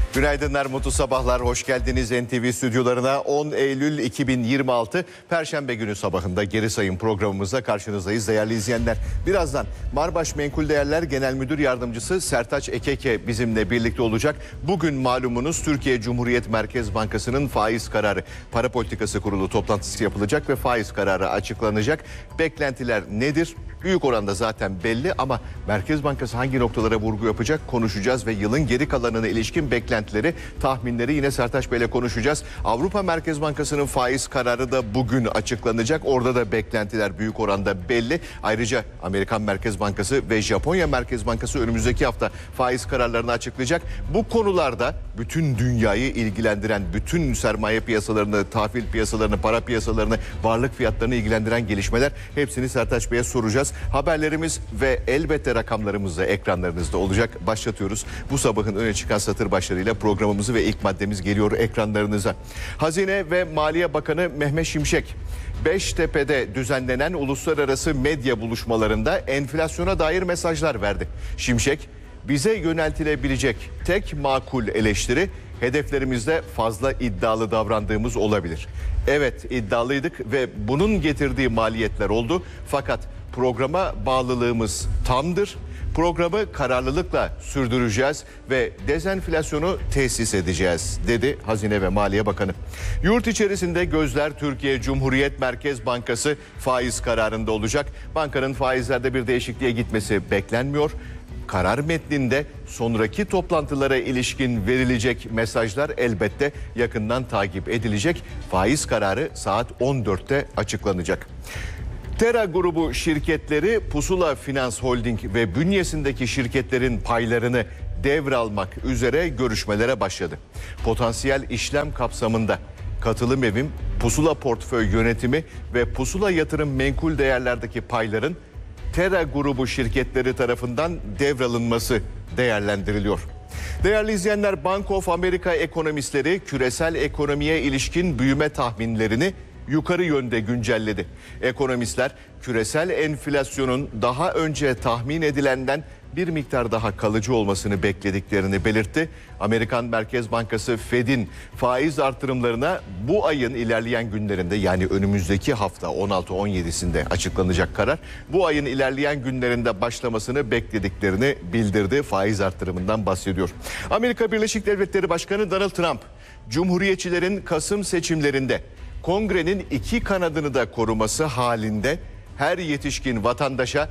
Günaydınlar, mutlu sabahlar. Hoş geldiniz NTV stüdyolarına. 10 Eylül 2026 Perşembe günü sabahında geri sayım programımızda karşınızdayız değerli izleyenler. Birazdan Marbaş Menkul Değerler Genel Müdür Yardımcısı Sertaç Ekeke bizimle birlikte olacak. Bugün malumunuz Türkiye Cumhuriyet Merkez Bankası'nın faiz kararı, Para Politikası Kurulu toplantısı yapılacak ve faiz kararı açıklanacak. Beklentiler nedir? Büyük oranda zaten belli ama Merkez Bankası hangi noktalara vurgu yapacak konuşacağız ve yılın geri kalanına ilişkin beklentileri, tahminleri yine Sertaç Bey'le konuşacağız. Avrupa Merkez Bankası'nın faiz kararı da bugün açıklanacak. Orada da beklentiler büyük oranda belli. Ayrıca Amerikan Merkez Bankası ve Japonya Merkez Bankası önümüzdeki hafta faiz kararlarını açıklayacak. Bu konularda bütün dünyayı ilgilendiren, bütün sermaye piyasalarını, tahvil piyasalarını, para piyasalarını, varlık fiyatlarını ilgilendiren gelişmeler, hepsini Sertaç Bey'e soracağız. Haberlerimiz ve elbette rakamlarımız da ekranlarınızda olacak. Başlatıyoruz. Bu sabahın öne çıkan satır başlarıyla programımızı ve ilk maddemiz geliyor ekranlarınıza. Hazine ve Maliye Bakanı Mehmet Şimşek, Beştepe'de düzenlenen uluslararası medya buluşmalarında enflasyona dair mesajlar verdi. Şimşek, bize yöneltilebilecek tek makul eleştiri hedeflerimizde fazla iddialı davrandığımız olabilir. Evet, iddialıydık ve bunun getirdiği maliyetler oldu. Fakat programa bağlılığımız tamdır. Programı kararlılıkla sürdüreceğiz ve dezenflasyonu tesis edeceğiz, dedi Hazine ve Maliye Bakanı. Yurt içerisinde gözler Türkiye Cumhuriyet Merkez Bankası faiz kararında olacak. Bankanın faizlerde bir değişikliğe gitmesi beklenmiyor. Karar metninde sonraki toplantılara ilişkin verilecek mesajlar elbette yakından takip edilecek. Faiz kararı saat 14'te açıklanacak. Tera grubu şirketleri Pusula Finans Holding ve bünyesindeki şirketlerin paylarını devralmak üzere görüşmelere başladı. Potansiyel işlem kapsamında Katılım Evim, Pusula Portföy Yönetimi ve Pusula Yatırım Menkul Değerler'deki payların Tera grubu şirketleri tarafından devralınması değerlendiriliyor. Değerli izleyenler, Bank of America ekonomistleri küresel ekonomiye ilişkin büyüme tahminlerini yukarı yönde güncelledi. Ekonomistler küresel enflasyonun daha önce tahmin edilenden bir miktar daha kalıcı olmasını beklediklerini belirtti. Amerikan Merkez Bankası Fed'in faiz artırımlarına bu ayın ilerleyen günlerinde, yani önümüzdeki hafta 16-17'sinde açıklanacak karar, bu ayın ilerleyen günlerinde başlamasını beklediklerini bildirdi. Faiz artırımından bahsediyor. Amerika Birleşik Devletleri Başkanı Donald Trump, Cumhuriyetçilerin Kasım seçimlerinde Kongrenin iki kanadını da koruması halinde her yetişkin vatandaşa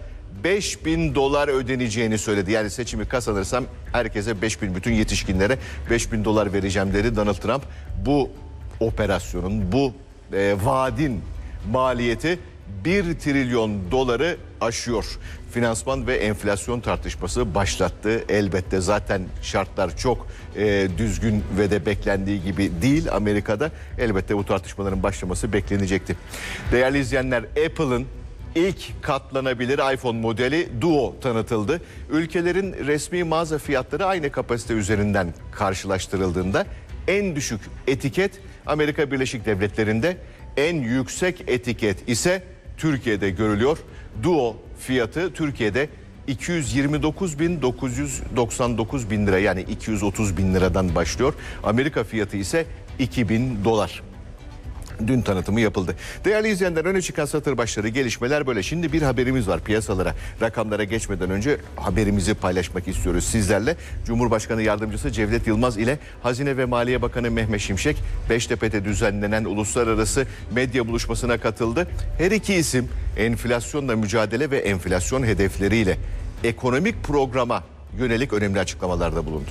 $5.000 ödeneceğini söyledi. Yani seçimi kazanırsam herkese 5.000, bütün yetişkinlere $5.000 vereceğim dedi Donald Trump. Bu operasyonun, bu vaadin maliyeti $1 trilyon aşıyor. Finansman ve enflasyon tartışması başlattı. Elbette zaten şartlar çok düzgün ve de beklendiği gibi değil Amerika'da. Elbette bu tartışmaların başlaması beklenecekti. Değerli izleyenler, Apple'ın İlk katlanabilir iPhone modeli Duo tanıtıldı. Ülkelerin resmi mağaza fiyatları aynı kapasite üzerinden karşılaştırıldığında en düşük etiket Amerika Birleşik Devletleri'nde, en yüksek etiket ise Türkiye'de görülüyor. Duo fiyatı Türkiye'de 229.999 bin lira, yani 230 bin liradan başlıyor. Amerika fiyatı ise $2.000. Dün tanıtımı yapıldı. Değerli izleyenler, öne çıkan satır başları, gelişmeler böyle. Şimdi bir haberimiz var piyasalara. Rakamlara geçmeden önce haberimizi paylaşmak istiyoruz sizlerle. Cumhurbaşkanı Yardımcısı Cevdet Yılmaz ile Hazine ve Maliye Bakanı Mehmet Şimşek Beştepe'de düzenlenen uluslararası medya buluşmasına katıldı. Her iki isim enflasyonla mücadele ve enflasyon hedefleriyle ekonomik programa yönelik önemli açıklamalarda bulundu.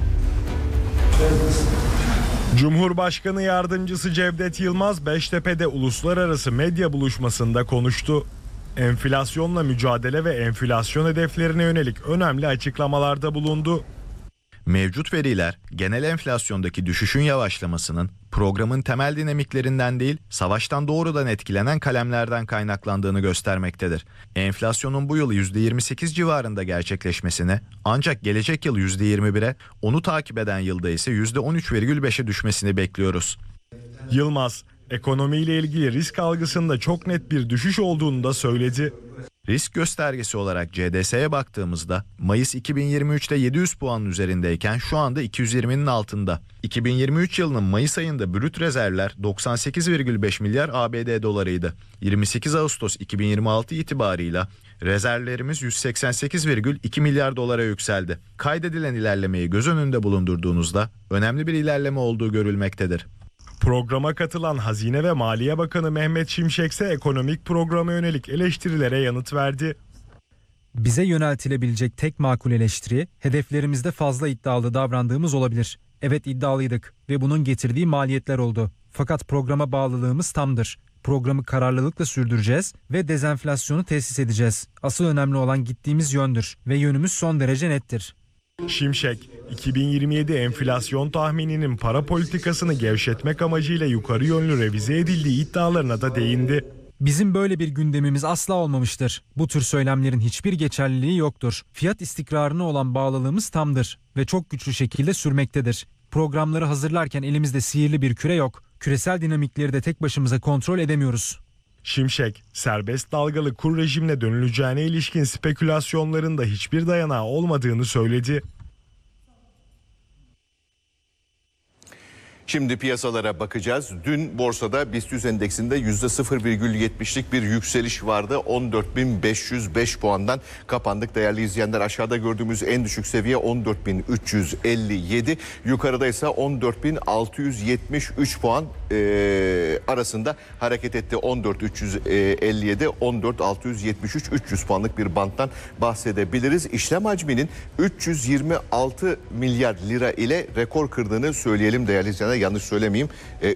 Cumhurbaşkanı Yardımcısı Cevdet Yılmaz Beştepe'de uluslararası medya buluşmasında konuştu. Enflasyonla mücadele ve enflasyon hedeflerine yönelik önemli açıklamalarda bulundu. Mevcut veriler genel enflasyondaki düşüşün yavaşlamasının programın temel dinamiklerinden değil, savaştan doğrudan etkilenen kalemlerden kaynaklandığını göstermektedir. Enflasyonun bu yıl %28 civarında gerçekleşmesini, ancak gelecek yıl %21'e, onu takip eden yılda ise %13,5'e düşmesini bekliyoruz. Yılmaz, ekonomiyle ilgili risk algısında çok net bir düşüş olduğunu da söyledi. Risk göstergesi olarak CDS'ye baktığımızda Mayıs 2023'te 700 puanın üzerindeyken şu anda 220'nin altında. 2023 yılının Mayıs ayında brüt rezervler 98,5 milyar ABD dolarıydı. 28 Ağustos 2026 itibarıyla rezervlerimiz 188,2 milyar dolara yükseldi. Kaydedilen ilerlemeyi göz önünde bulundurduğunuzda önemli bir ilerleme olduğu görülmektedir. Programa katılan Hazine ve Maliye Bakanı Mehmet Şimşek ise ekonomik programa yönelik eleştirilere yanıt verdi. Bize yöneltilebilecek tek makul eleştiri, hedeflerimizde fazla iddialı davrandığımız olabilir. Evet, iddialıydık ve bunun getirdiği maliyetler oldu. Fakat programa bağlılığımız tamdır. Programı kararlılıkla sürdüreceğiz ve dezenflasyonu tesis edeceğiz. Asıl önemli olan gittiğimiz yöndür ve yönümüz son derece nettir. Şimşek, 2027 enflasyon tahmininin para politikasını gevşetmek amacıyla yukarı yönlü revize edildiği iddialarına da değindi. Bizim böyle bir gündemimiz asla olmamıştır. Bu tür söylemlerin hiçbir geçerliliği yoktur. Fiyat istikrarına olan bağlılığımız tamdır ve çok güçlü şekilde sürmektedir. Programları hazırlarken elimizde sihirli bir küre yok. Küresel dinamikleri de tek başımıza kontrol edemiyoruz. Şimşek, serbest dalgalı kur rejimine dönüleceğine ilişkin spekülasyonların da hiçbir dayanağı olmadığını söyledi. Şimdi piyasalara bakacağız. Dün borsada BIST 100 endeksinde %0,70'lik bir yükseliş vardı. 14.505 puandan kapandık. Değerli izleyenler, aşağıda gördüğümüz en düşük seviye 14.357. Yukarıda ise 14.673 puan arasında hareket etti. 14.357, 14.673, 300 puanlık bir banttan bahsedebiliriz. İşlem hacminin 326 milyar lira ile rekor kırdığını söyleyelim değerli izleyenler. Yanlış söylemeyeyim.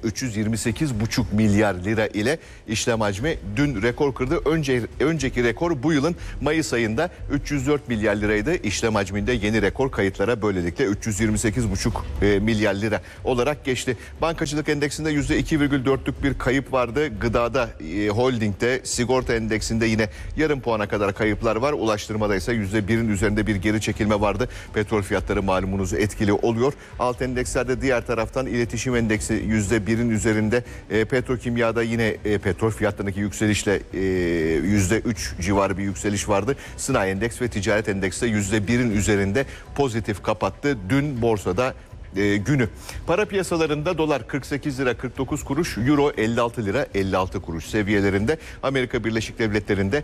328,5 milyar lira ile işlem hacmi dün rekor kırdı. Önceki rekor bu yılın Mayıs ayında 304 milyar liraydı. İşlem hacminde yeni rekor kayıtlara böylelikle 328,5 milyar lira olarak geçti. Bankacılık endeksinde %2,4'lük bir kayıp vardı. Gıdada, holdingde, sigorta endeksinde yine yarım puana kadar kayıplar var. Ulaştırmada ise %1'in üzerinde bir geri çekilme vardı. Petrol fiyatları malumunuz etkili oluyor. Alt endekslerde diğer taraftan iletişim endeksi %1'in üzerinde. Petrokimyada yine petrol fiyatlarındaki yükselişle %3 civarı bir yükseliş vardı. Sanayi endeks ve ticaret endeksi de %1'in üzerinde pozitif kapattı dün borsada günü. Para piyasalarında dolar 48 lira 49 kuruş, euro 56 lira 56 kuruş seviyelerinde. Amerika Birleşik Devletleri'nde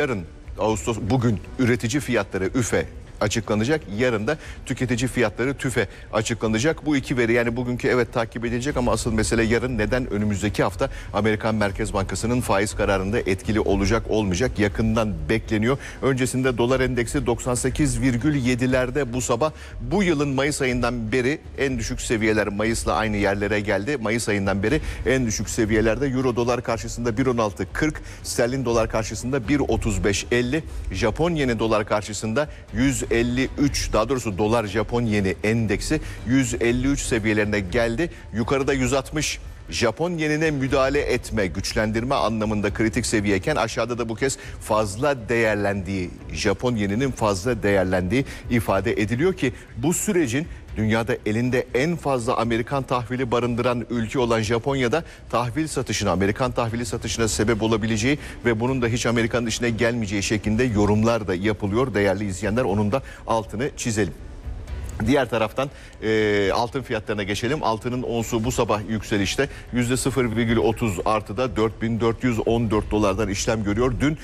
bugün üretici fiyatları üfe açıklanacak. Yarın da tüketici fiyatları TÜFE açıklanacak. Bu iki veri yani bugünkü evet takip edilecek ama asıl mesele yarın neden önümüzdeki hafta Amerikan Merkez Bankası'nın faiz kararında etkili olacak olmayacak yakından bekleniyor. Öncesinde dolar endeksi 98,7'lerde bu sabah. Bu yılın Mayıs ayından beri en düşük seviyeler Mayıs'la aynı yerlere geldi. Mayıs ayından beri en düşük seviyelerde euro dolar karşısında 1.16.40, sterlin dolar karşısında 1.35.50, Japon yeni dolar karşısında 153, daha doğrusu dolar Japon yeni endeksi 153 seviyelerine geldi. Yukarıda 160 Japon yenine müdahale etme, güçlendirme anlamında kritik seviyeyken aşağıda da bu kez fazla değerlendiği, Japon yeninin fazla değerlendiği ifade ediliyor ki bu sürecin dünyada elinde en fazla Amerikan tahvili barındıran ülke olan Japonya'da tahvil satışına, Amerikan tahvili satışına sebep olabileceği ve bunun da hiç Amerika'nın işine gelmeyeceği şeklinde yorumlar da yapılıyor. Değerli izleyenler, onun da altını çizelim. Diğer taraftan altın fiyatlarına geçelim. Altının onsu bu sabah yükselişte %0,30 artıda 4414 dolardan işlem görüyor. Dün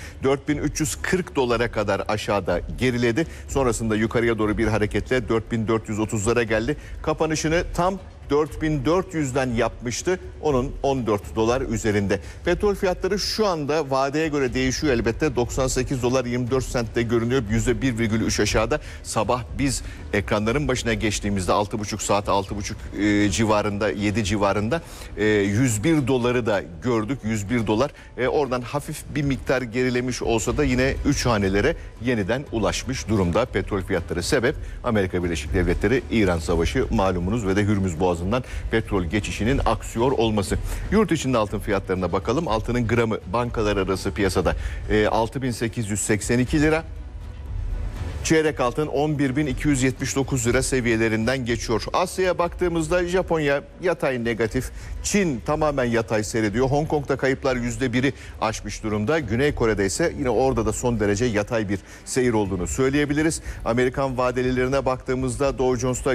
4340 dolara kadar aşağıda geriledi. Sonrasında yukarıya doğru bir hareketle 4430'lara geldi. Kapanışını tam 4400'den yapmıştı. Onun 14 dolar üzerinde. Petrol fiyatları şu anda vadeye göre değişiyor elbette. 98 dolar 24 sentte görünüyor. %1,3 aşağıda. Sabah biz ekranların başına geçtiğimizde 6,5 saat 6,5 civarında 7 civarında 101 doları da gördük. 101 dolar. Oradan hafif bir miktar gerilemiş olsa da yine 3 hanelere yeniden ulaşmış durumda petrol fiyatları. Sebep Amerika Birleşik Devletleri İran Savaşı malumunuz ve de Hürmüz Boğazı'ndan petrol geçişinin aksıyor olması. Yurt içinde altın fiyatlarına bakalım. Altının gramı bankalar arası piyasada 6.882 lira. Çeyrek altın 11.279 lira seviyelerinden geçiyor. Asya'ya baktığımızda Japonya yatay negatif, Çin tamamen yatay seyrediyor. Hong Kong'da kayıplar %1'i aşmış durumda. Güney Kore'de ise yine orada da son derece yatay bir seyir olduğunu söyleyebiliriz. Amerikan vadelilerine baktığımızda Dow Jones'ta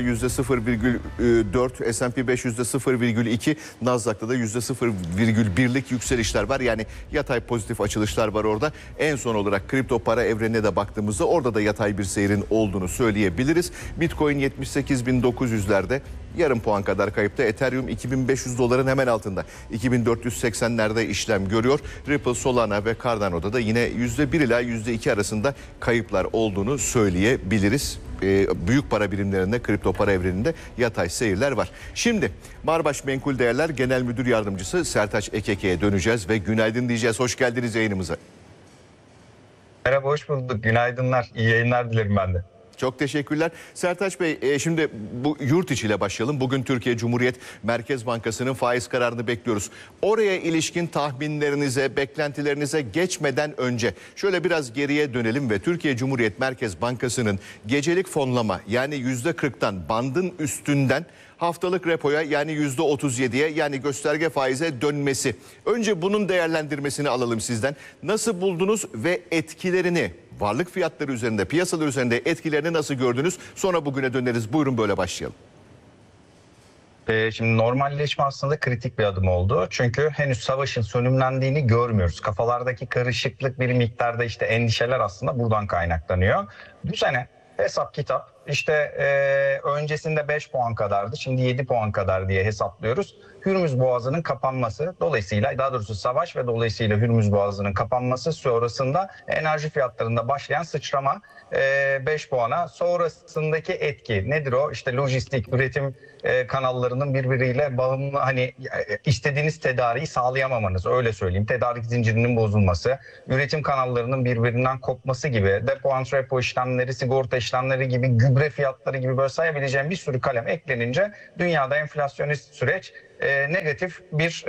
%0,4, S&P 500'de %0,2, Nasdaq'ta da %0,1'lik yükselişler var. Yani yatay pozitif açılışlar var orada. En son olarak kripto para evrenine de baktığımızda orada da yatay bir seyrin olduğunu söyleyebiliriz. Bitcoin 78.900'lerde, yarım puan kadar kayıpta. Ethereum 2500 doların hemen altında, 2480'lerde işlem görüyor. Ripple, Solana ve Cardano'da da yine %1 ila %2 arasında kayıplar olduğunu söyleyebiliriz. Büyük para birimlerinde, kripto para evreninde yatay seyirler var. Şimdi Marbaş Menkul Değerler Genel Müdür Yardımcısı Sertaç Ekeke'ye döneceğiz ve günaydın diyeceğiz. Hoş geldiniz yayınımıza. Merhaba, hoş bulduk. Günaydınlar. İyi yayınlar dilerim ben de. Çok teşekkürler. Sertaç Bey, şimdi bu yurt içiyle başlayalım. Bugün Türkiye Cumhuriyet Merkez Bankası'nın faiz kararını bekliyoruz. Oraya ilişkin tahminlerinize, beklentilerinize geçmeden önce şöyle biraz geriye dönelim ve Türkiye Cumhuriyet Merkez Bankası'nın gecelik fonlama, yani %40'tan, bandın üstünden haftalık repoya, yani %37'ye, yani gösterge faize dönmesi. Önce bunun değerlendirmesini alalım sizden. Nasıl buldunuz ve etkilerini, varlık fiyatları üzerinde, piyasalar üzerinde etkilerini nasıl gördünüz? Sonra bugüne döneriz. Buyurun, böyle başlayalım. Şimdi normalleşme aslında kritik bir adım oldu. Çünkü henüz savaşın sönümlendiğini görmüyoruz. Kafalardaki karışıklık, bir miktarda işte endişeler aslında buradan kaynaklanıyor. Bu sene hesap kitap işte öncesinde 5 puan kadardı, şimdi 7 puan kadar diye hesaplıyoruz. Hürmüz Boğazı'nın kapanması, dolayısıyla daha doğrusu savaş ve dolayısıyla Hürmüz Boğazı'nın kapanması sonrasında enerji fiyatlarında başlayan sıçrama 5 puana, sonrasındaki etki nedir o? İşte lojistik, üretim kanallarının birbiriyle bağımlı, hani istediğiniz tedariği sağlayamamanız, öyle söyleyeyim. Tedarik zincirinin bozulması, üretim kanallarının birbirinden kopması gibi, depo antrepo işlemleri, sigorta işlemleri gibi, gübre fiyatları gibi böyle sayabileceğim bir sürü kalem eklenince dünyada enflasyonist süreç negatif bir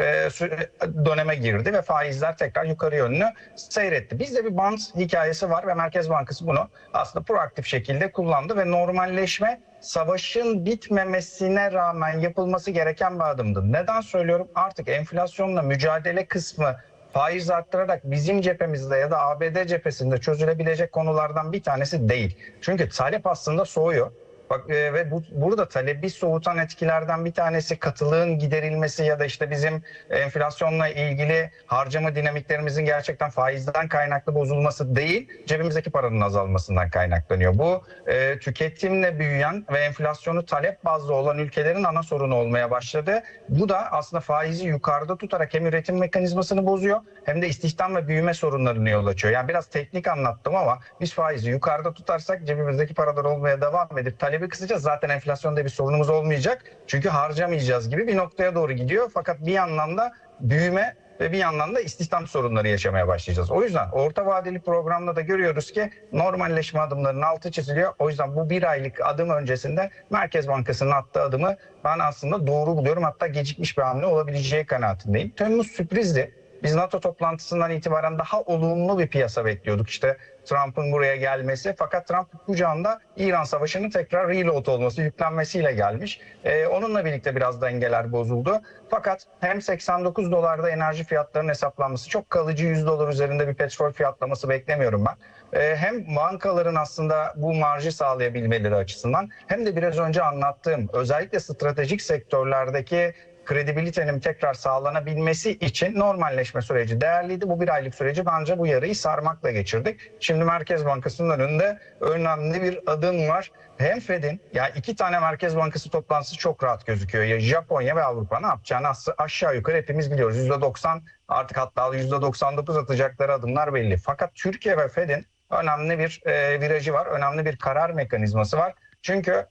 döneme girdi ve faizler tekrar yukarı yönlü seyretti. Bizde bir band hikayesi var ve Merkez Bankası bunu aslında proaktif şekilde kullandı ve normalleşme savaşın bitmemesine rağmen yapılması gereken bir adımdı. Neden söylüyorum? Artık enflasyonla mücadele kısmı faiz arttırarak bizim cephemizde ya da ABD cephesinde çözülebilecek konulardan bir tanesi değil. Çünkü talep aslında soğuyor. Bak, ve burada talebi soğutan etkilerden bir tanesi katılığın giderilmesi ya da işte bizim enflasyonla ilgili harcama dinamiklerimizin gerçekten faizden kaynaklı bozulması değil, cebimizdeki paranın azalmasından kaynaklanıyor. Bu tüketimle büyüyen ve enflasyonu talep bazlı olan ülkelerin ana sorunu olmaya başladı. Bu da aslında faizi yukarıda tutarak hem üretim mekanizmasını bozuyor hem de istihdam ve büyüme sorunlarını yol açıyor. Yani biraz teknik anlattım ama biz faizi yukarıda tutarsak cebimizdeki paralar olmaya devam edip talebi kısacağız. Zaten enflasyonda bir sorunumuz olmayacak. Çünkü harcamayacağız gibi bir noktaya doğru gidiyor. Fakat bir yandan da büyüme ve bir yandan da istihdam sorunları yaşamaya başlayacağız. O yüzden orta vadeli programda da görüyoruz ki normalleşme adımlarının altı çiziliyor. O yüzden bu bir aylık adım öncesinde Merkez Bankası'nın attığı adımı ben aslında doğru buluyorum. Hatta gecikmiş bir hamle olabileceği kanaatindeyim. Temmuz sürprizdi. Biz NATO toplantısından itibaren daha olumlu bir piyasa bekliyorduk. İşte Trump'ın buraya gelmesi, fakat Trump kucağında İran Savaşı'nın tekrar reload olması, yüklenmesiyle gelmiş. Onunla birlikte biraz dengeler bozuldu. Fakat hem 89 dolarda enerji fiyatlarının hesaplanması, çok kalıcı 100 dolar üzerinde bir petrol fiyatlaması beklemiyorum ben. Hem bankaların aslında bu marjı sağlayabilmeleri açısından hem de biraz önce anlattığım özellikle stratejik sektörlerdeki kredibilitenin tekrar sağlanabilmesi için normalleşme süreci değerliydi. Bu bir aylık süreci bence bu yarayı sarmakla geçirdik. Şimdi Merkez Bankası'nın önünde önemli bir adım var. Hem Fed'in, ya iki tane Merkez Bankası toplantısı çok rahat gözüküyor. Ya Japonya ve Avrupa ne yapacağını aşağı yukarı hepimiz biliyoruz. %90 artık hatta %99 atacakları adımlar belli. Fakat Türkiye ve Fed'in önemli bir virajı var. Önemli bir karar mekanizması var. Çünkü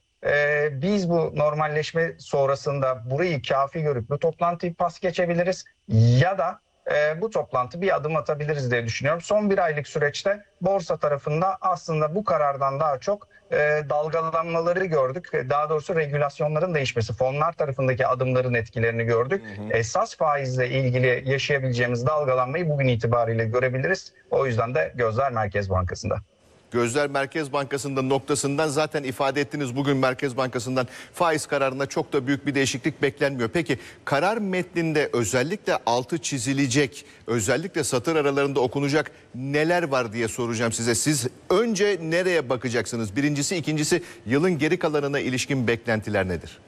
biz bu normalleşme sonrasında burayı kafi görüp bu toplantıyı pas geçebiliriz ya da bu toplantı bir adım atabiliriz diye düşünüyorum. Son bir aylık süreçte borsa tarafında aslında bu karardan daha çok dalgalanmaları gördük. Daha doğrusu regülasyonların değişmesi, fonlar tarafındaki adımların etkilerini gördük. Esas faizle ilgili yaşayabileceğimiz dalgalanmayı bugün itibariyle görebiliriz. O yüzden de gözler Merkez Bankası'nda. Gözler Merkez Bankası'nda noktasından zaten ifade ettiniz. Bugün Merkez Bankası'ndan faiz kararında çok da büyük bir değişiklik beklenmiyor. Peki karar metninde özellikle altı çizilecek, özellikle satır aralarında okunacak neler var diye soracağım size. Siz önce nereye bakacaksınız? Birincisi, ikincisi yılın geri kalanına ilişkin beklentiler nedir?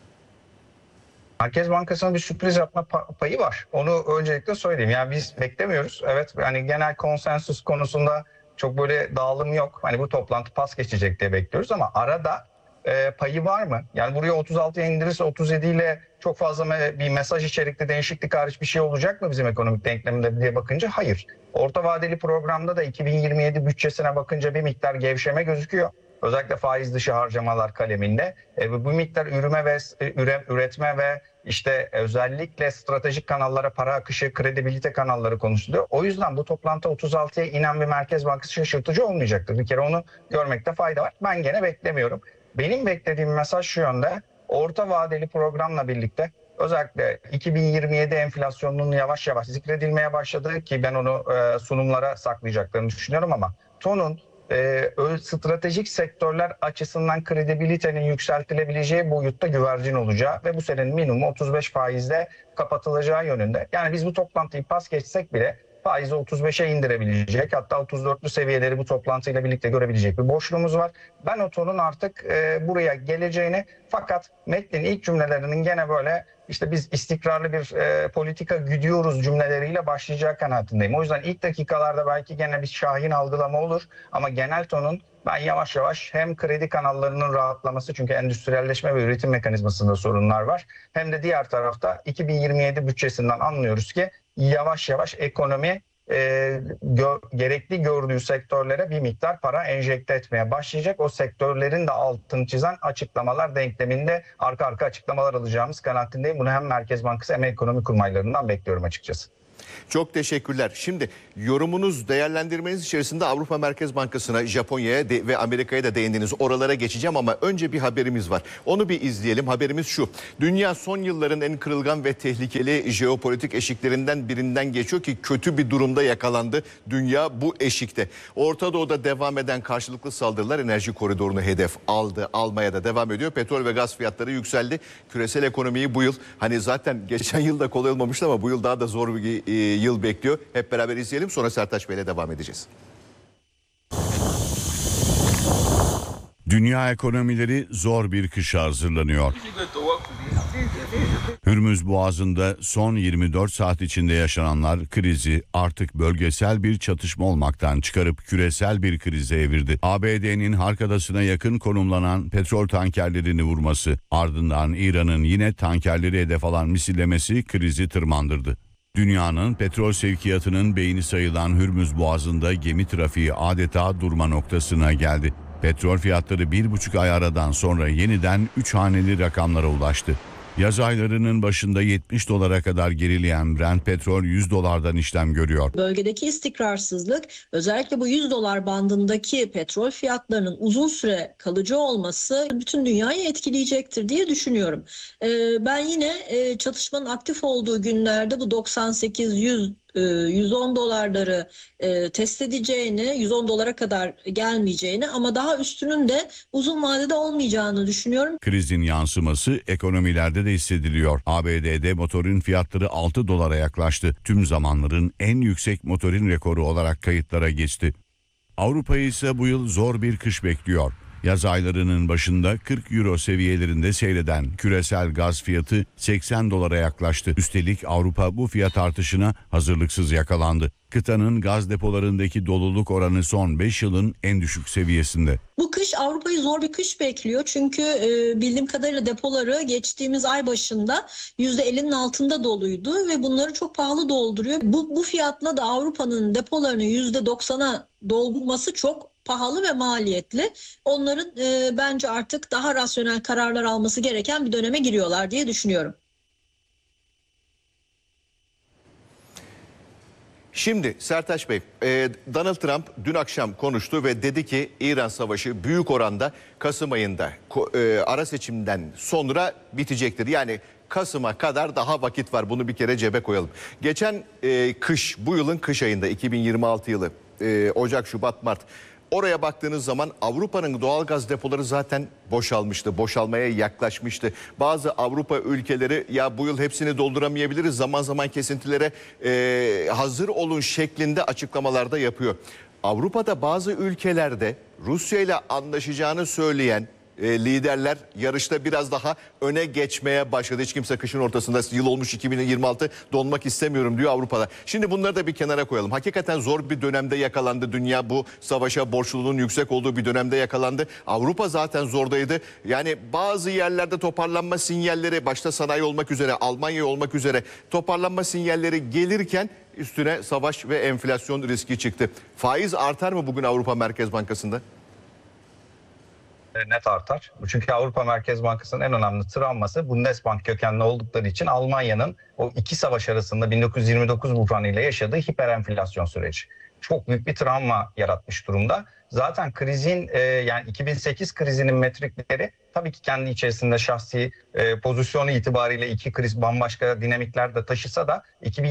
Merkez Bankası'nın bir sürpriz yapma payı var. Onu öncelikle söyleyeyim. Yani biz beklemiyoruz. Evet, yani genel konsensus konusunda çok böyle dağılım yok. Hani bu toplantı pas geçecek diye bekliyoruz ama arada payı var mı? Yani buraya 36'ya indirirse 37 ile çok fazla bir mesaj içerikli değişiklik hariç bir şey olacak mı bizim ekonomik denkleminde diye bakınca hayır. Orta vadeli programda da 2027 bütçesine bakınca bir miktar gevşeme gözüküyor. Özellikle faiz dışı harcamalar kaleminde. Bu miktar üretme ve işte özellikle stratejik kanallara para akışı, kredibilite kanalları konuşuluyor. O yüzden bu toplantı 36'ya inen bir Merkez Bankası şaşırtıcı olmayacaktır. Bir kere onu görmekte fayda var. Ben gene beklemiyorum. Benim beklediğim mesaj şu yönde. Orta vadeli programla birlikte özellikle 2027 enflasyonunun yavaş yavaş zikredilmeye başladığı ki ben onu sunumlara saklayacaklarını düşünüyorum ama tonun stratejik sektörler açısından kredibilitenin yükseltilebileceği boyutta güvercin olacağı ve bu senenin minimum 35 faizle kapatılacağı yönünde. Yani biz bu toplantıyı pas geçsek bile faizi 35'e indirebilecek, hatta 34'lü seviyeleri bu toplantıyla birlikte görebilecek bir boşluğumuz var. Ben o tonun artık buraya geleceğini, fakat metnin ilk cümlelerinin gene böyle işte biz istikrarlı bir politika güdüyoruz cümleleriyle başlayacağı kanaatindeyim. O yüzden ilk dakikalarda belki gene bir şahin algılama olur ama genel tonun ben yavaş yavaş hem kredi kanallarının rahatlaması, çünkü endüstriyelleşme ve üretim mekanizmasında sorunlar var, hem de diğer tarafta 2027 bütçesinden anlıyoruz ki yavaş yavaş ekonomi gerekli gördüğü sektörlere bir miktar para enjekte etmeye başlayacak. O sektörlerin de altını çizen açıklamalar denkleminde arka arka açıklamalar alacağımız kanaatindeyim. Bunu hem Merkez Bankası hem ekonomi kurmaylarından bekliyorum açıkçası. Çok teşekkürler. Şimdi yorumunuz, değerlendirmeniz içerisinde Avrupa Merkez Bankası'na, Japonya'ya ve Amerika'ya da değindiniz. Oralara geçeceğim ama önce bir haberimiz var. Onu bir izleyelim. Haberimiz şu. Dünya son yılların en kırılgan ve tehlikeli jeopolitik eşiklerinden birinden geçiyor ki kötü bir durumda yakalandı. Dünya bu eşikte. Orta Doğu'da devam eden karşılıklı saldırılar enerji koridorunu hedef aldı. Almaya da devam ediyor. Petrol ve gaz fiyatları yükseldi. Küresel ekonomiyi bu yıl, hani zaten geçen yıl da kolay olmamıştı ama bu yıl daha da zor bir yıl bekliyor. Hep beraber izleyelim, sonra Sertaç Bey'le devam edeceğiz. Dünya ekonomileri zor bir kışa hazırlanıyor. Hürmüz Boğazı'nda son 24 saat içinde yaşananlar krizi artık bölgesel bir çatışma olmaktan çıkarıp küresel bir krize evirdi. ABD'nin Hark Adası'na yakın konumlanan petrol tankerlerini vurması, ardından İran'ın yine tankerleri hedef alan misillemesi krizi tırmandırdı. Dünyanın petrol sevkiyatının beyni sayılan Hürmüz Boğazı'nda gemi trafiği adeta durma noktasına geldi. Petrol fiyatları 1,5 ay aradan sonra yeniden 3 haneli rakamlara ulaştı. Yaz aylarının başında 70 dolara kadar gerileyen Brent petrol 100 dolardan işlem görüyor. Bölgedeki istikrarsızlık, özellikle bu 100 dolar bandındaki petrol fiyatlarının uzun süre kalıcı olması bütün dünyayı etkileyecektir diye düşünüyorum. Ben yine çatışmanın aktif olduğu günlerde bu 98-100 110 dolarları test edeceğini, 110 dolara kadar gelmeyeceğini ama daha üstünün de uzun vadede olmayacağını düşünüyorum. Krizin yansıması ekonomilerde de hissediliyor. ABD'de motorin fiyatları 6 dolara yaklaştı. Tüm zamanların en yüksek motorin rekoru olarak kayıtlara geçti. Avrupa'yı ise bu yıl zor bir kış bekliyor. Yaz aylarının başında 40 euro seviyelerinde seyreden küresel gaz fiyatı 80 dolara yaklaştı. Üstelik Avrupa bu fiyat artışına hazırlıksız yakalandı. Kıtanın gaz depolarındaki doluluk oranı son 5 yılın en düşük seviyesinde. Bu kış Avrupa'yı zor bir kış bekliyor. Çünkü bildiğim kadarıyla depoları geçtiğimiz ay başında %50'nin altında doluydu ve bunları çok pahalı dolduruyor. Bu fiyatla da Avrupa'nın depolarını %90'a doldurması çok pahalı ve maliyetli. Onların bence artık daha rasyonel kararlar alması gereken bir döneme giriyorlar diye düşünüyorum. Şimdi Sertaç Bey, Donald Trump dün akşam konuştu ve dedi ki İran Savaşı büyük oranda Kasım ayında ara seçimden sonra bitecektir. Yani Kasım'a kadar daha vakit var, bunu bir kere cebe koyalım. Geçen kış, bu yılın kış ayında 2026 yılı Ocak, Şubat, Mart Oraya baktığınız zaman Avrupa'nın doğalgaz depoları zaten boşalmıştı, boşalmaya yaklaşmıştı. Bazı Avrupa ülkeleri ya bu yıl hepsini dolduramayabiliriz, zaman zaman kesintilere hazır olun şeklinde açıklamalarda yapıyor. Avrupa'da bazı ülkelerde Rusya ile anlaşacağını söyleyen liderler yarışta biraz daha öne geçmeye başladı. Hiç kimse kışın ortasında yıl olmuş 2026 donmak istemiyorum diyor Avrupa'da. Şimdi bunları da bir kenara koyalım. Hakikaten zor bir dönemde yakalandı. Dünya bu savaşa borçluluğun yüksek olduğu bir dönemde yakalandı. Avrupa zaten zordaydı. Yani bazı yerlerde toparlanma sinyalleri, başta sanayi olmak üzere, Almanya olmak üzere toparlanma sinyalleri gelirken üstüne savaş ve enflasyon riski çıktı. Faiz artar mı bugün Avrupa Merkez Bankası'nda? Net artar. Çünkü Avrupa Merkez Bankası'nın en önemli travması Bundesbank kökenli oldukları için Almanya'nın o iki savaş arasında 1929 buhranı ile yaşadığı hiperenflasyon süreci. Çok büyük bir travma yaratmış durumda. Zaten krizin yani 2008 krizinin metrikleri tabii ki kendi içerisinde şahsi pozisyonu itibariyle iki kriz bambaşka dinamikler de taşısa da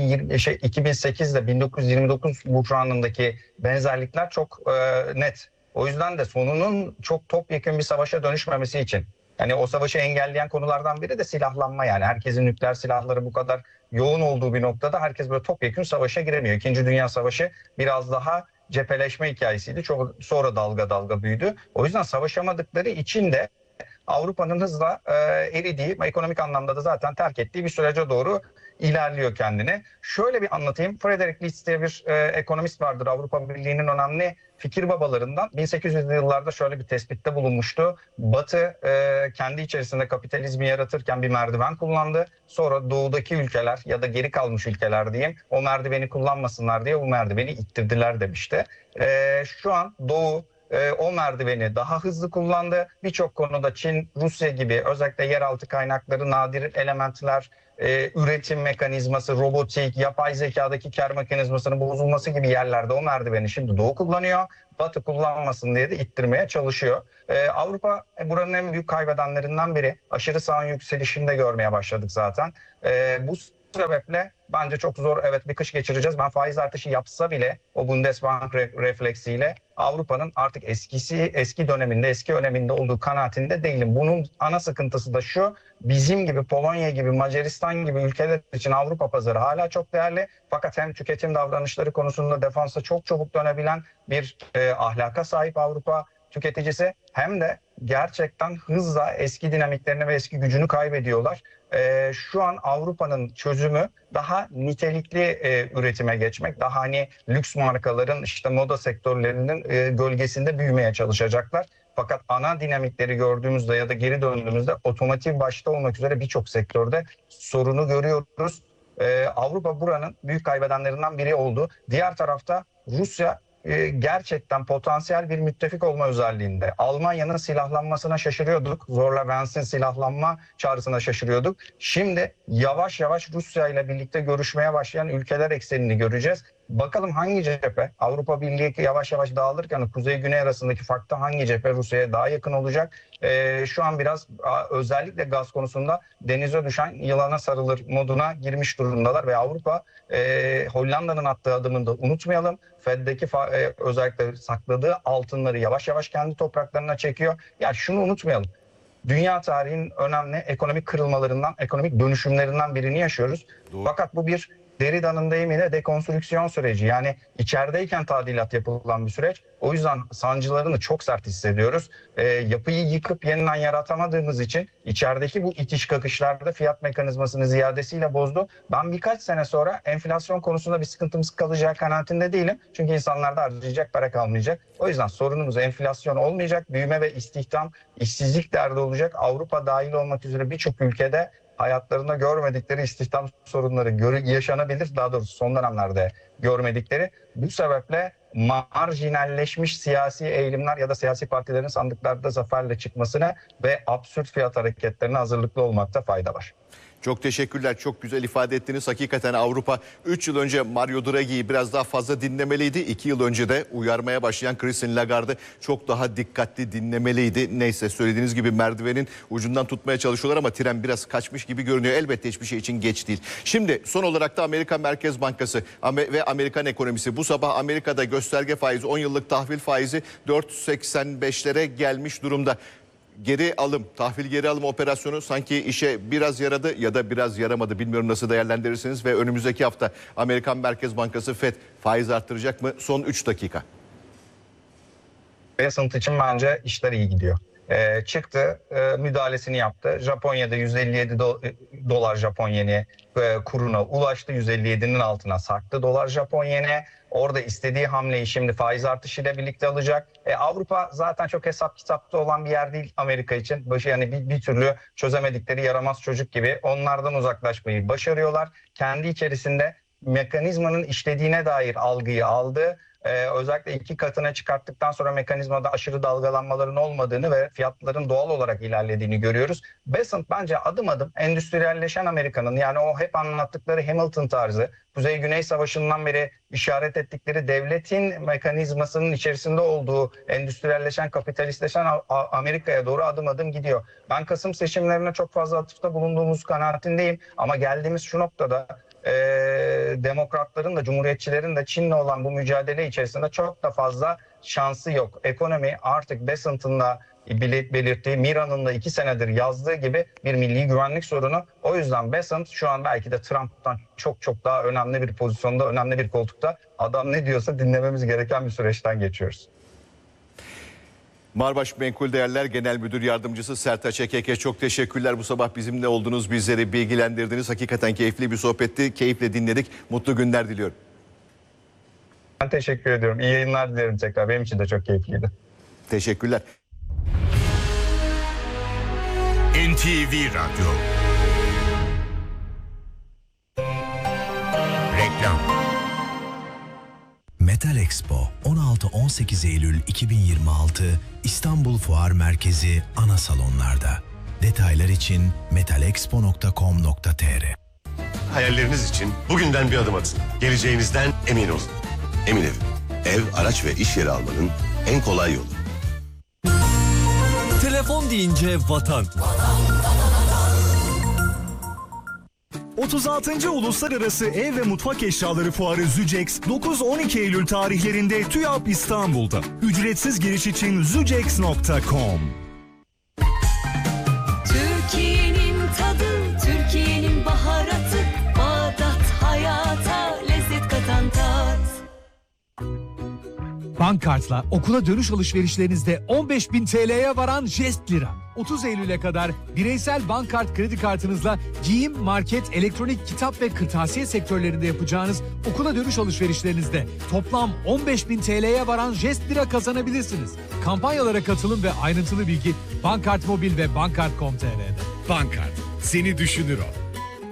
2008 ile 1929 buhranındaki benzerlikler çok net. O yüzden de sonunun çok topyekun bir savaşa dönüşmemesi için, yani o savaşı engelleyen konulardan biri de silahlanma, yani herkesin nükleer silahları bu kadar yoğun olduğu bir noktada herkes böyle topyekun savaşa giremiyor. İkinci Dünya Savaşı biraz daha cepheleşme hikayesiydi. Çok sonra dalga dalga büyüdü. O yüzden savaşamadıkları için de Avrupa'nın hızla eridiği, ekonomik anlamda da zaten terk ettiği bir sürece doğru ilerliyor kendini. Şöyle bir anlatayım. Frederick Leeds diye bir ekonomist vardır. Avrupa Birliği'nin önemli fikir babalarından. 1800'lü yıllarda şöyle bir tespitte bulunmuştu. Batı kendi içerisinde kapitalizmi yaratırken bir merdiven kullandı. Sonra doğudaki ülkeler ya da geri kalmış ülkeler diyeyim, o merdiveni kullanmasınlar diye bu merdiveni ittirdiler demişti. Şu an Doğu o merdiveni daha hızlı kullandı. Birçok konuda Çin, Rusya gibi özellikle yeraltı kaynakları, nadir elementler, üretim mekanizması, robotik, yapay zekadaki kar mekanizmasının bozulması gibi yerlerde o merdiveni şimdi Doğu kullanıyor. Batı kullanmasın diye de ittirmeye çalışıyor. Avrupa buranın en büyük kaybedenlerinden biri. Aşırı sağın yükselişini de görmeye başladık zaten. Bu sebeple bence çok zor, evet, bir kış geçireceğiz. Ben faiz artışı yapsa bile o Bundesbank refleksiyle Avrupa'nın artık eski döneminde, eski öneminde olduğu kanaatinde değilim. Bunun ana sıkıntısı da şu: bizim gibi, Polonya gibi, Macaristan gibi ülkeler için Avrupa pazarı hala çok değerli. Fakat hem tüketim davranışları konusunda defansa çok çabuk dönebilen bir ahlaka sahip Avrupa tüketicisi, hem de gerçekten hızla eski dinamiklerini ve eski gücünü kaybediyorlar. Şu an Avrupa'nın çözümü daha nitelikli üretime geçmek, daha hani lüks markaların, işte moda sektörlerinin gölgesinde büyümeye çalışacaklar. Fakat ana dinamikleri gördüğümüzde ya da geri döndüğümüzde otomotiv başta olmak üzere birçok sektörde sorunu görüyoruz. Avrupa buranın büyük kaybedenlerinden biri oldu. Diğer tarafta Rusya gerçekten potansiyel bir müttefik olma özelliğinde. Almanya'nın silahlanmasına şaşırıyorduk. Zorla Vens'in silahlanma çağrısına şaşırıyorduk. Şimdi yavaş yavaş Rusya ile birlikte görüşmeye başlayan ülkeler eksenini göreceğiz. Bakalım hangi cephe, Avrupa Birliği yavaş yavaş dağılırken Kuzey-Güney arasındaki farkta hangi cephe Rusya'ya daha yakın olacak? Şu an biraz özellikle gaz konusunda denize düşen yılana sarılır moduna girmiş durumdalar ve Avrupa Hollanda'nın attığı adımını da unutmayalım. Fed'deki özellikle sakladığı altınları yavaş yavaş kendi topraklarına çekiyor. Yani şunu unutmayalım: dünya tarihinin önemli ekonomik kırılmalarından, ekonomik dönüşümlerinden birini yaşıyoruz. Doğru. Fakat bu bir Derrida'nın deyimiyle dekonstrüksiyon süreci, yani içerideyken tadilat yapılan bir süreç. O yüzden sancılarını çok sert hissediyoruz. Yapıyı yıkıp yeniden yaratamadığımız için içerideki bu itiş kakışlarda fiyat mekanizmasını ziyadesiyle bozdu. Ben birkaç sene sonra enflasyon konusunda bir sıkıntımız kalacağı kanaatinde değilim. Çünkü insanlarda harcayacak para kalmayacak. O yüzden sorunumuz enflasyon olmayacak. Büyüme ve istihdam, işsizlik derdi olacak. Avrupa dahil olmak üzere birçok ülkede hayatlarında görmedikleri istihdam sorunları yaşanabilir. Daha doğrusu son dönemlerde görmedikleri. Bu sebeple marjinalleşmiş siyasi eğilimler ya da siyasi partilerin sandıklarda zaferle çıkmasına ve absürt fiyat hareketlerine hazırlıklı olmakta fayda var. Çok teşekkürler. Çok güzel ifade ettiniz. Hakikaten Avrupa 3 yıl önce Mario Draghi'yi biraz daha fazla dinlemeliydi. 2 yıl önce de uyarmaya başlayan Christine Lagarde'ı çok daha dikkatli dinlemeliydi. Neyse, söylediğiniz gibi merdivenin ucundan tutmaya çalışıyorlar ama tren biraz kaçmış gibi görünüyor. Elbette hiçbir şey için geç değil. Şimdi son olarak da Amerika Merkez Bankası ve Amerikan ekonomisi. Bu sabah Amerika'da gösterge faizi, 10 yıllık tahvil faizi 4.85'lere gelmiş durumda. Tahvil geri alım operasyonu sanki işe biraz yaradı ya da biraz yaramadı. Bilmiyorum, nasıl değerlendirirsiniz ve önümüzdeki hafta Amerikan Merkez Bankası FED faiz arttıracak mı? Son 3 dakika. Besant için bence işler iyi gidiyor. Çıktı, müdahalesini yaptı. Japonya'da 157 dolar Japon yeni kuruna ulaştı. 157'nin altına sarktı dolar Japon yeni. Orada istediği hamleyi şimdi faiz artışıyla birlikte alacak. Avrupa zaten çok hesap kitapta olan bir yer değil Amerika için. Yani bir türlü çözemedikleri yaramaz çocuk gibi onlardan uzaklaşmayı başarıyorlar. Kendi içerisinde mekanizmanın işlediğine dair algıyı aldı. Özellikle 2 katına çıkarttıktan sonra mekanizmada aşırı dalgalanmaların olmadığını ve fiyatların doğal olarak ilerlediğini görüyoruz. Besant bence adım adım endüstriyelleşen Amerika'nın, yani o hep anlattıkları Hamilton tarzı, Kuzey-Güney Savaşı'ndan beri işaret ettikleri devletin mekanizmasının içerisinde olduğu endüstriyelleşen, kapitalistleşen Amerika'ya doğru adım adım gidiyor. Ben Kasım seçimlerine çok fazla atıfta bulunduğumuz kanaatindeyim ama geldiğimiz şu noktada demokratların da cumhuriyetçilerin de Çin'le olan bu mücadele içerisinde çok da fazla şansı yok. Ekonomi artık Besant'ın da belirttiği, Mira'nın da 2 senedir yazdığı gibi bir milli güvenlik sorunu. O yüzden Besant şu an belki de Trump'tan çok daha önemli bir pozisyonda, önemli bir koltukta. Adam ne diyorsa dinlememiz gereken bir süreçten geçiyoruz. Marbaş Menkul Değerler Genel Müdür Yardımcısı Sertaç Ekeke, çok teşekkürler. Bu sabah bizimle oldunuz, bizleri bilgilendirdiniz. Hakikaten keyifli bir sohbetti. Keyifle dinledik. Mutlu günler diliyorum. Ben teşekkür ediyorum. İyi yayınlar dilerim tekrar. Benim için de çok keyifliydi. Teşekkürler. NTV Radyo. Reklam. Metal Expo 16-18 Eylül 2026 İstanbul Fuar Merkezi ana salonlarda. Detaylar için metalexpo.com.tr. Hayalleriniz için bugünden bir adım atın. Geleceğinizden emin olun. Emin Ev, araç ve iş yeri almanın en kolay yolu. Telefon deyince vatan. 36. Uluslararası Ev ve Mutfak Eşyaları Fuarı Zücex 9-12 Eylül tarihlerinde TÜYAP İstanbul'da. Ücretsiz giriş için zucex.com. Türkiye'nin tadı, Türkiye'nin baharatı, Bağdat hayata lezzet katan tat. Bankkart'la okula dönüş alışverişlerinizde 15.000 TL'ye varan jest lira. 30 Eylül'e kadar bireysel Bankkart kredi kartınızla giyim, market, elektronik, kitap ve kırtasiye sektörlerinde yapacağınız okula dönüş alışverişlerinizde toplam 15.000 TL'ye varan jest lira kazanabilirsiniz. Kampanyalara katılın ve ayrıntılı bilgi Bankkart Mobil ve bankkart.com.tr'de. Bankkart, seni düşünür o.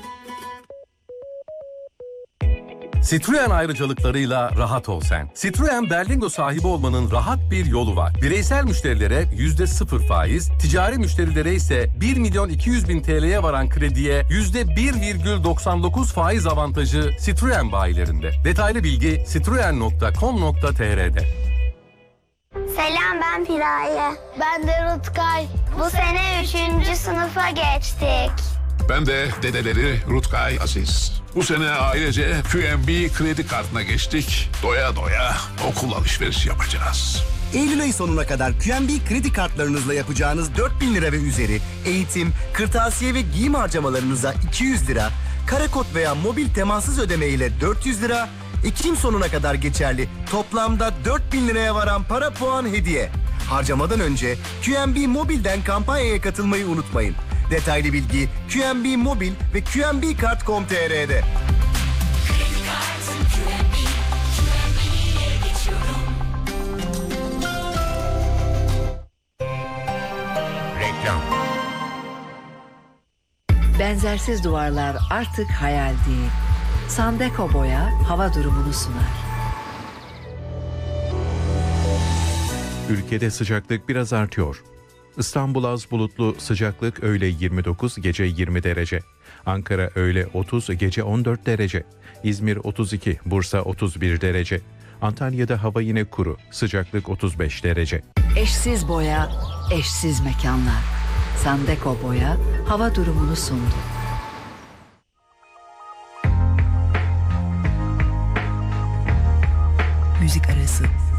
Citroen ayrıcalıklarıyla rahat ol sen. Citroen Berlingo sahibi olmanın rahat bir yolu var. Bireysel müşterilere %0 faiz, ticari müşterilere ise 1.200.000 TL'ye varan krediye %1,99 faiz avantajı Citroen bayilerinde. Detaylı bilgi citroen.com.tr'de. Selam, ben Piraye. Ben de Rutkay. Bu sene 3. sınıfa geçtik. Ben de dedeleri Rutkay Aziz. Bu sene ailece QNB kredi kartına geçtik. Doya doya okul alışverişi yapacağız. Eylül ayı sonuna kadar QNB kredi kartlarınızla yapacağınız 4.000 lira ve üzeri eğitim, kırtasiye ve giyim harcamalarınıza 200 lira, karakod veya mobil temassız ödeme ile 400 lira, Ekim sonuna kadar geçerli toplamda 4.000 liraya varan para puan hediye. Harcamadan önce QNB Mobil'den kampanyaya katılmayı unutmayın. Detaylı bilgi QNB Mobil ve qnbkart.com.tr'de. Reklam. Benzersiz duvarlar artık hayal değil. Sandeko Boya hava durumunu sunar. Ülkede sıcaklık biraz artıyor. İstanbul az bulutlu, sıcaklık öğle 29, gece 20 derece. Ankara öğle 30, gece 14 derece. İzmir 32, Bursa 31 derece. Antalya'da hava yine kuru, sıcaklık 35 derece. Eşsiz boya, eşsiz mekanlar. Sandeko Boya hava durumunu sundu. Müzik arası.